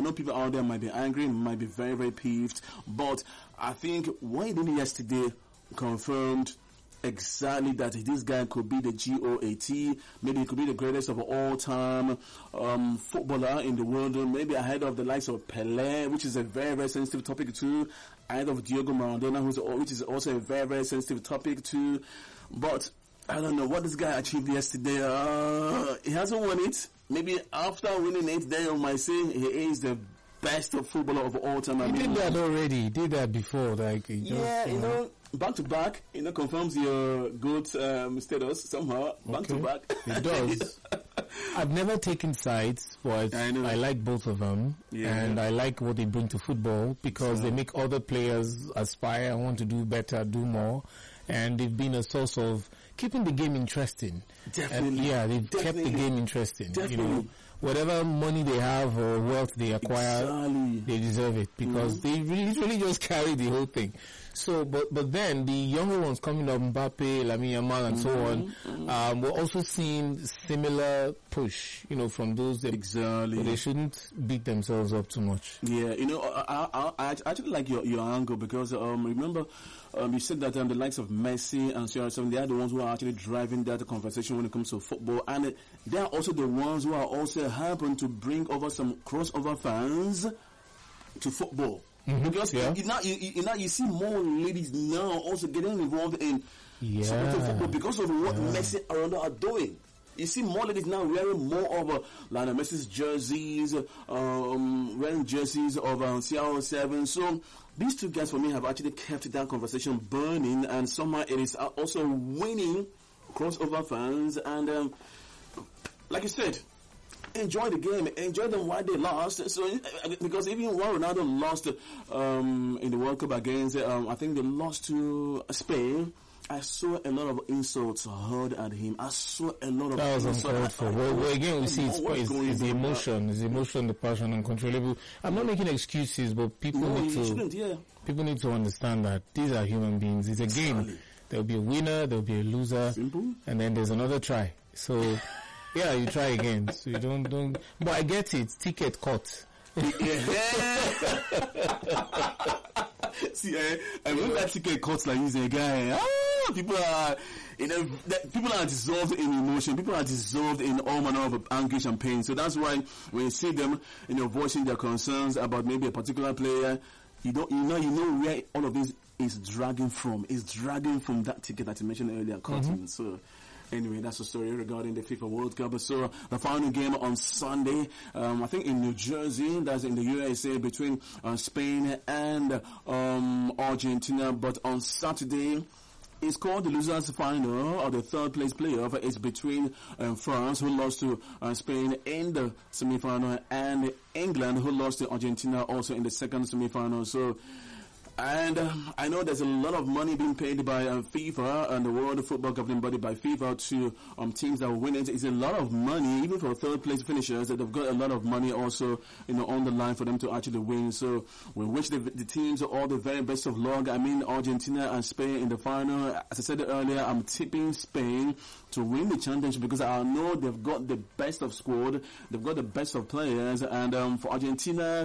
I know people out there might be angry, might be very, very peeved, but I think what he did yesterday confirmed exactly that this guy could be the GOAT. Maybe he could be the greatest of all time footballer in the world, maybe ahead of the likes of Pelé, which is a very, very sensitive topic too, ahead of Diego Maradona, which is also a very, very sensitive topic too. But I don't know what this guy achieved yesterday. He hasn't won it. Maybe after winning it, then you might say he is the best footballer of all time. He did that already. He did that before. Like, back to back, confirms your good status somehow. Back to back. It does. I've never taken sides, but I like both of them. Yeah. And I like what they bring to football because they make other players aspire, want to do better, do more. And they've been a source of keeping the game interesting. Definitely. They've kept the game interesting. Definitely. Whatever money they have or wealth they acquire, they deserve it because they literally just carry the whole thing. So, but then the younger ones coming up, Mbappe, Lamine Yamal, and so on, we're also seeing similar push, from those that but they shouldn't beat themselves up too much. Yeah, I actually like your angle because remember you said that the likes of Messi and CR7, they are the ones who are actually driving that conversation when it comes to football, and they are also the ones who are also happen to bring over some crossover fans to football. Because you see more ladies now also getting involved in supporting football because of what Messi and Ronaldo are doing. You see more ladies now wearing more of Lionel Messi's jerseys, wearing jerseys of CR7. So these two guys for me have actually kept that conversation burning, and somehow it is also winning crossover fans. And like you said, enjoy the game, enjoy them while they lost. So because even while Ronaldo lost in the World Cup against, I think they lost to Spain, I saw a lot of insults heard at him. I saw a lot of that was uncalled for. Well, again, we see it's the emotion, the passion, uncontrollable. I'm not making excuses, but people need to understand that these are human beings. It's a game. There'll be a winner, there'll be a loser, and then there's another try. So, yeah, you try again. So you don't. But I get it. Ticket cut. See, I mean that ticket cuts like he's a guy. People are, people are dissolved in emotion. People are dissolved in all manner of anguish and pain. So that's why when you see them, voicing their concerns about maybe a particular player, you know where all of this is dragging from. It's dragging from that ticket that you mentioned earlier, cutting. So. Anyway, that's the story regarding the FIFA World Cup. So the final game on Sunday, I think in New Jersey, that's in the USA, between Spain and Argentina. But on Saturday, it's called the losers final, or the third place playoff. It's between France, who lost to Spain in the semi-final, and England, who lost to Argentina also in the second semi-final. So. And I know there's a lot of money being paid by FIFA and the World Football Governing Body by FIFA to teams that will win it. It's a lot of money, even for third place finishers. They've got a lot of money also, on the line for them to actually win. So we wish the teams all the very best of luck. I mean, Argentina and Spain in the final. As I said earlier, I'm tipping Spain to win the championship because I know they've got the best of squad, they've got the best of players, and for Argentina,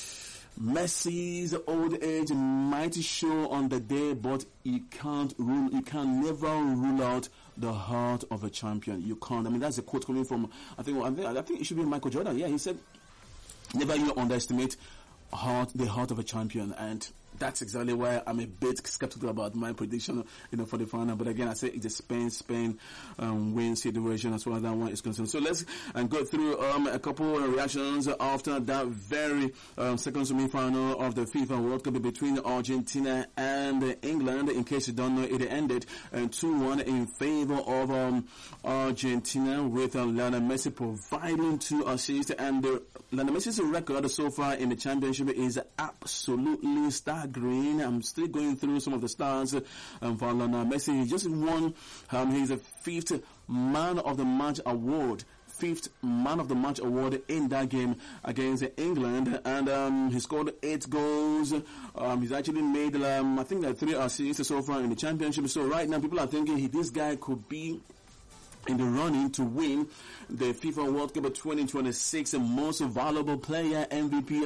Messi's old age might show on the day, but you can never rule out the heart of a champion. You can't. I mean, that's a quote coming from, I think it should be Michael Jordan. Yeah, he said, never you underestimate the heart of a champion. And that's exactly why I'm a bit skeptical about my prediction, for the final. But again, I say it's a Spain win situation as far as that one is concerned. So let's go through a couple of reactions after that very second semi-final of the FIFA World Cup between Argentina and England. In case you don't know, it ended 2-1 in favor of Argentina, with Lionel Messi providing 2 assists. And Lionel Messi's record so far in the championship is absolutely staggering. I'm still going through some of the stars for Lionel Messi. He just won his 5th Man of the Match award. 5th Man of the Match award in that game against England, and he scored 8 goals. He's actually made I think 3 assists so far in the championship. So right now people are thinking this guy could be in the running to win the FIFA World Cup 2026 Most Valuable Player MVP